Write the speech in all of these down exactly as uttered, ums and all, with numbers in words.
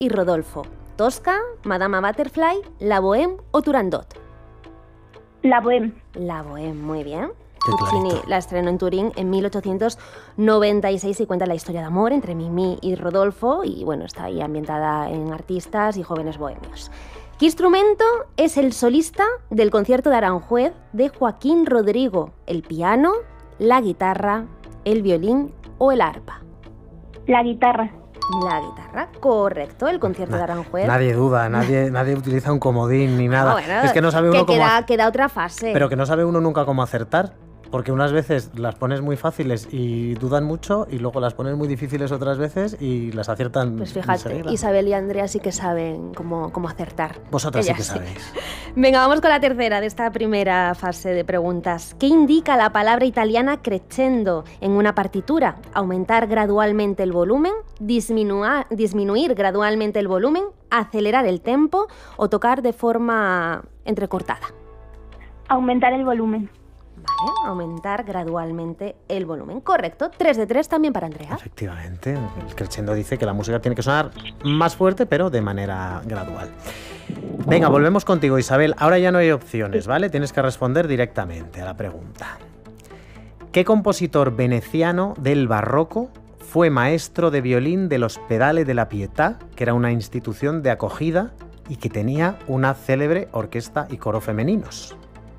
y Rodolfo. Tosca, Madama Butterfly, La Bohème o Turandot. La Bohème. La Bohème, muy bien. Qué Puccini clarito. la estrenó en Turín en mil ochocientos noventa y seis y cuenta la historia de amor entre Mimi y Rodolfo y bueno, está ahí ambientada en artistas y jóvenes bohemios. ¿Qué instrumento es el solista del concierto de Aranjuez de Joaquín Rodrigo? ¿El piano, la guitarra, el violín o el arpa? La guitarra. La guitarra, correcto, el concierto de Aranjuez. Nadie duda, nadie, nadie utiliza un comodín ni nada. Ah, bueno, es que no sabe uno que cómo queda, hacer- queda otra fase. Pero que no sabe uno nunca cómo acertar. Porque unas veces las pones muy fáciles y dudan mucho y luego las pones muy difíciles otras veces y las aciertan Pues fíjate, enseguida. Isabel y Andrea sí que saben cómo, cómo acertar. Vosotras sí Ellas que sabéis. Venga, vamos con la tercera de esta primera fase de preguntas. ¿Qué indica la palabra italiana crescendo en una partitura? ¿Aumentar gradualmente el volumen? Disminua- ¿Disminuir gradualmente el volumen? ¿Acelerar el tempo? ¿O tocar de forma entrecortada? Aumentar el volumen. Vale, aumentar gradualmente el volumen. Correcto, tres de tres también para Andrea. Efectivamente, el crescendo dice que la música tiene que sonar más fuerte, pero de manera gradual. Venga, volvemos contigo, Isabel. Ahora ya no hay opciones, ¿vale? Tienes que responder directamente a la pregunta. ¿Qué compositor veneciano del barroco fue maestro de violín del Ospedale de la Pietà, que era una institución de acogida y que tenía una célebre orquesta y coro femeninos?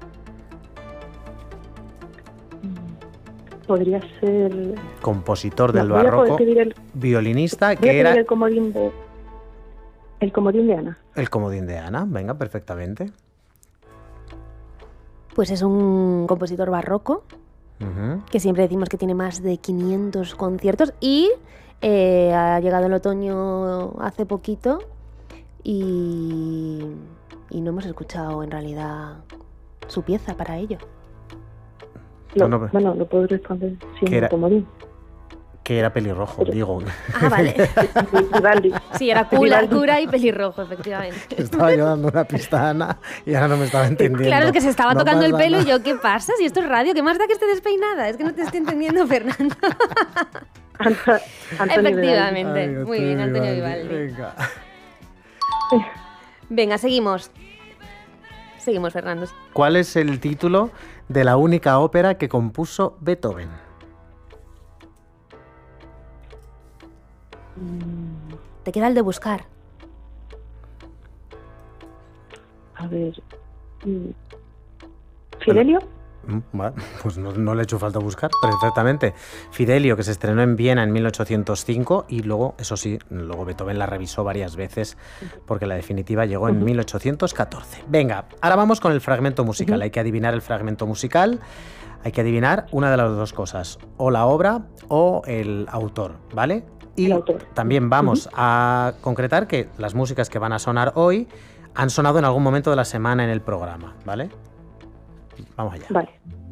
Podría ser... Compositor No, del voy a poder barroco, pedir el- violinista, Voy a que pedir era el comodín de... El comodín de Ana. el comodín de Ana. Venga, perfectamente. Pues es un compositor barroco Ujú. que siempre decimos que tiene más de quinientos conciertos y eh, ha llegado el otoño hace poquito y, y no hemos escuchado en realidad su pieza para ello. Lo- No, no, bueno, lo puedo responder sin ¿Qué era? el comodín. Que era pelirrojo, digo. Ah, vale. Vivaldi. Sí, era cura, cura y pelirrojo, efectivamente. Estaba yo dando una pista a Ana y ahora no me estaba entendiendo. Claro, es que se estaba No tocando el pasa pelo y nada. yo, ¿qué pasa? Si esto es radio, ¿qué más da que esté despeinada? Es que no te estoy entendiendo, Fernando. Anto- Antonio Vivaldi. Efectivamente. Ay, Muy bien, Antonio Vivaldi. Venga. Venga, seguimos. Seguimos, Fernando. ¿Cuál es el título de la única ópera que compuso Beethoven? Te queda el de buscar. A ver... mm, ¿Fidelio? Mm, Bueno, pues no, no le he hecho falta buscar, perfectamente. Fidelio, que se estrenó en Viena en mil ochocientos cinco y luego, eso sí, luego Beethoven la revisó varias veces porque la definitiva llegó en mil ochocientos catorce. Venga, ahora vamos con el fragmento musical. Ujú. Hay que adivinar el fragmento musical, hay que adivinar una de las dos cosas, o la obra o el autor, ¿vale? Y El autor. también vamos a concretar que las músicas que van a sonar hoy han sonado en algún momento de la semana en el programa, ¿vale? Vamos allá. Vale.